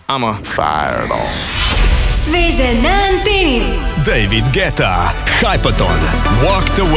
I'm a fireball. Sveže na anteni. David Guetta, Hypaton, Walked Away.